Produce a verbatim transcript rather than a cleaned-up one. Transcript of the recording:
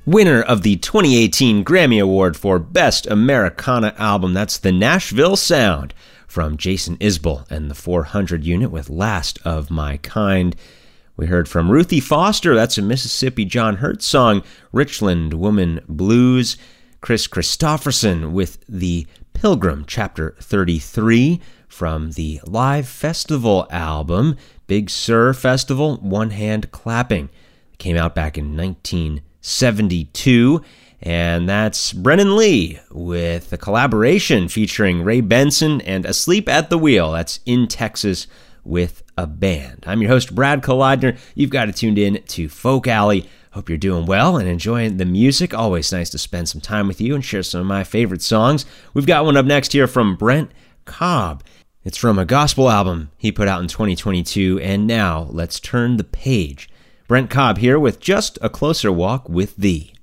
Winner of the twenty eighteen Grammy Award for Best Americana Album, that's The Nashville Sound from Jason Isbell and the four hundred Unit with Last of My Kind. We heard from Ruthie Foster, that's a Mississippi John Hurt song, Richland Woman Blues. Chris Christopherson with The Pilgrim, Chapter thirty-three from the Live Festival album, Big Sur Festival, One Hand Clapping. It came out back in nineteen seventy-two, and that's Brennan Lee with a collaboration featuring Ray Benson and Asleep at the Wheel. That's In Texas with a Band. I'm your host, Brad Kalodner. You've got it tuned in to Folk Alley. Hope you're doing well and enjoying the music. Always nice to spend some time with you and share some of my favorite songs. We've got one up next here from Brent Cobb. It's from a gospel album he put out in twenty twenty-two, and now let's turn the page. Brent Cobb here with Just a Closer Walk with Thee.